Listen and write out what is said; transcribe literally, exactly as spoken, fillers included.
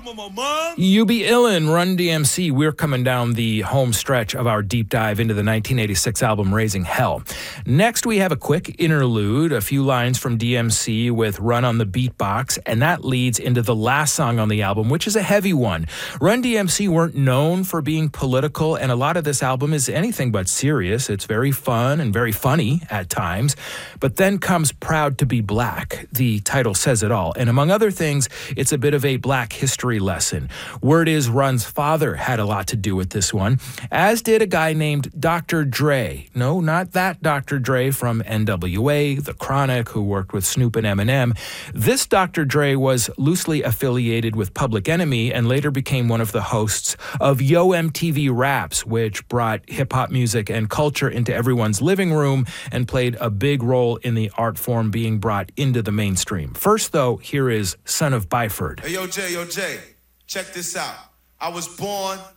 You Be Illin', Run D M C. We're coming down the home stretch of our deep dive into the nineteen eighty-six album Raising Hell. Next, we have a quick interlude, a few lines from D M C with Run on the Beatbox, and that leads into the last song on the album, which is a heavy one. Run D M C weren't known for being political, and a lot of this album is anything but serious. It's very fun and very funny at times. But then comes Proud to Be Black. The title says it all. And among other things, it's a bit of a black history lesson. Word is Run's father had a lot to do with this one, as did a guy named Doctor Dre. No, not that Doctor Dre from N W A, The Chronic, who worked with Snoop and Eminem. This Doctor Dre was loosely affiliated with Public Enemy and later became one of the hosts of Yo M T V Raps, which brought hip-hop music and culture into everyone's living room and played a big role in the art form being brought into the mainstream. First, though, here is Son of Byford. Hey, yo, Jay, yo, Jay, check this out. I was born